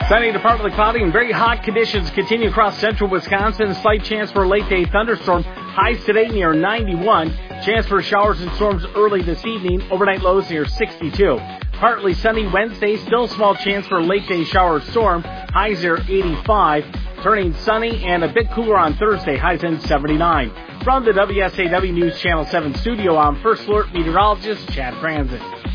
Sunny to partly cloudy and very hot conditions continue across central Wisconsin. A slight chance for a late-day thunderstorm. Highs today near 91. Chance for showers and storms early this evening. Overnight lows near 62. Partly sunny Wednesday. Still small chance for a late-day shower or storm. Highs near 85. Turning sunny and a bit cooler on Thursday. Highs in 79. From the WSAW News Channel 7 studio, I'm First Alert meteorologist Chad Franzen.